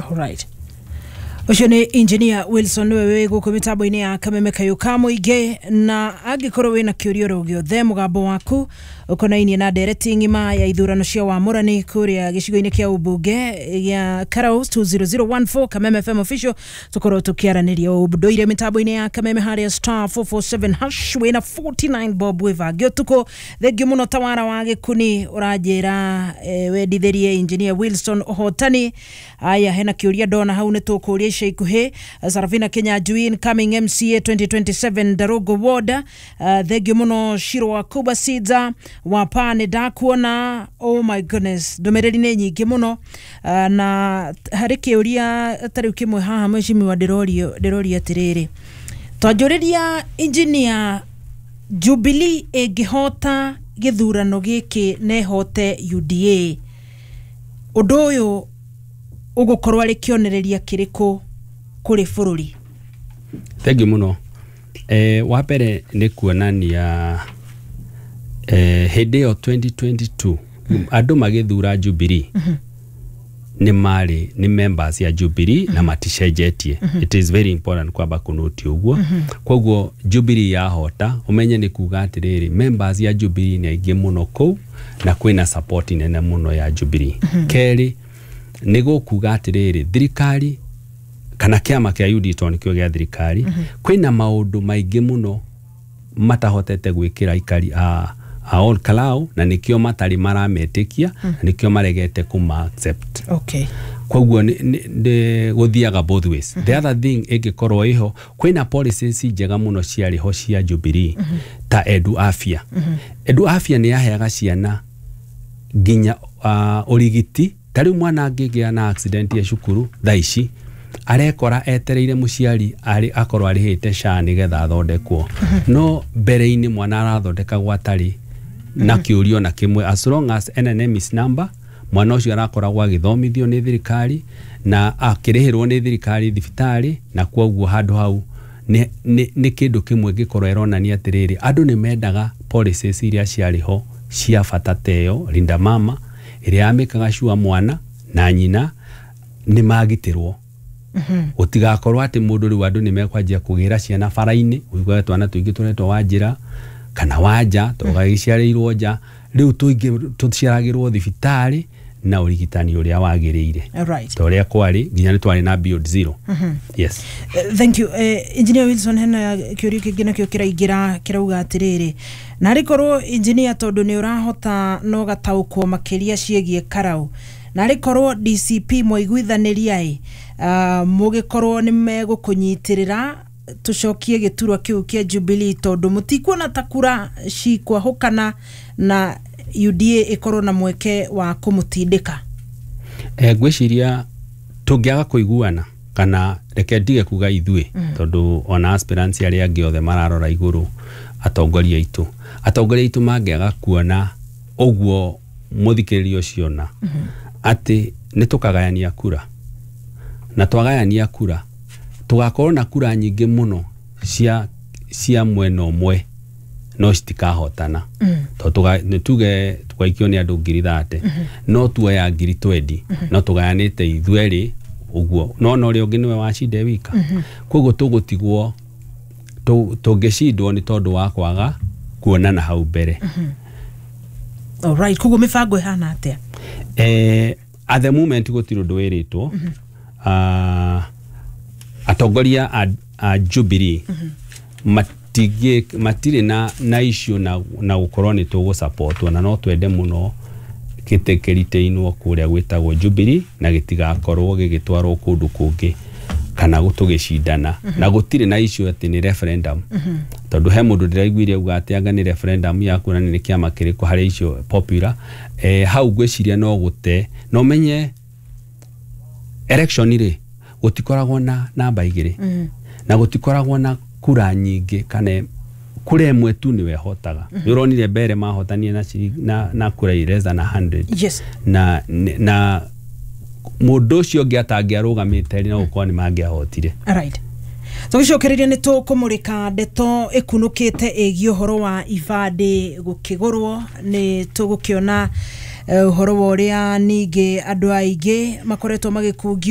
All right. Ushone engineer Wilson wewe guko mitambo-ini ya Kameme Kayuka muige na agikorwo wina kiurio rugiothe mugambo waku ukonainie na ndereti ngima ya ithurano cia wamurani kuria gicigo-ini kia ubunge ya Karau 20014 Kameme FM official tukorwo tukiaraniria ubundoire mitambo-ini ya Kameme haria star 447 hash wina 49 bob wivagio tuko thengio muno tawara wa gikuni urajira wedithirie engineer Wilson Hotani aya hena kiuria dona hau ni tukuria Sheikuhe Sarafina Kenya Juin coming MCA 2027 Darogo Ward thegio muno Shiro wa Kuba Sidza wapane dakuona oh my goodness domereri ne nyingi muno na hariki uria tari kimwe haha mweshimi wa derori atiriri twajuriria engineer Jubilee egihota githurano giki nehote UDA udoyo ugukorwa ari kionereria kiriko kuri fururi. Thank you muno. Wapere ni kuonania hedeo 2022 andu magithura Jubilee ni members ya Jubilee na matishejetie. It is very important kwamba kunuti uguo. Koguo Jubilee ya hota umenye ni kuga atiriri members ya Jubilee ni aingĩ muno kou na kwina support nene muno ya Jubilee. Keri nego kuga atiriri thirikari kana kiama kia UDA nikio gia thirikari kwina maundu maingi muno matahotete gwikira ikari a all Kalau na nikio matari marametekia nikio maregete kuma accept. Okay. Koguo de guthiaga both ways. The other thing egikorwo iho kwina policies njega muno ciari ho cia Jubilee ta edu afya. Edu afya ni yaheaga ciana ginya urigiti tari mwana angigia na accident ya shukuru thaici arekora etereire muciari ari akorwo arihite SHA nigetha athondekwo no mbere-ini mwana arathondeka gwatari na kiurio na kimwe as long as NNM's number mwana ucio arakoragwo agithomithio ni thirikari na akirihirwo ni thirikari thibitari na kwoguo handu hau ni kindu kimwe gikorwo eronania atiriri andu ni mendaga policies iria ciariho cia bata teo Linda Mama iria amekaga shua mwana na nyina ni magitirwo utigakorwo ati mundu ri wandu ni mekwanjia kugira ciana faraini uigwa twana tuingi turetwo wanjira kana wanja tugagiciarirwo nja riu tuingi tuciaragirwo thibitari na urigitani uria wagiriire toria kwari nginya ni twari na Beyond Zero. Yes. Thank you. Engineer Wilson hena kiurio kingina kio kiraigira kirauga atiriri na rikorwo engineer tondu ni urahota no gataukwo makiria ciegie Karau na rikorwo DCP moiguithaniria mugikorwo ni megukunyitirira tucokie giturwa kiu kia Jubilee tondu mutikuona takura cikwa hukana na UDA ikorwo na mweke wa kumutindika. Gwiciria tungiaga kuiguana kana reke ndige kuga ithui tondu ona aspirants aria angi othe mararora iguru atongoria itu mangiaga kuona uguo muthikiririo ciona ati nitukagayania kura na twagayania kura tugakorwo na kura nyingi muno cia mwena umwe no citikahotana to tuge twaikio ni andu ngiri 30 no tuoya ngiri 20 no tugayanite ithueri uguo no ri ungi niwe wacinde wika koguo tugutigwo tungicindwo ni tondu wa kwaga kuonana hau mbere. All right, koguo mifango ihana atia? At the moment gutiru ndwiritwo atongoria a Jubilee matire na issue na gukorwo ni tugu support na no twende muno gitekerite-inwo kuria gwitagwo Jubilee na gitigakorwo gigitwarwo kundu kungi kana gutugicindana na gutire na issue ati ni referendum tondu he mundu ndiraiguire uga ati anga ni referendum ya kuona ni kiama kiriko hari issue popular hau gwiciria no gute no menye election ire gutikoragwo na namba igiri na gutikoragwo na kura nyingi kana kura imwe tu niwe hotaga uronire mbere mahotanie na kura ireza na 100. Yes. na mundu ucio ngiatangia rugamite na gukwa ni mangiahotire. Alright. Tugicokereria ni tukumurika ndeto ikunukite egio horo wa ibande gukigurwo ni tugukiona uhoro wa uria ningi andu aingi makoretwo magikungio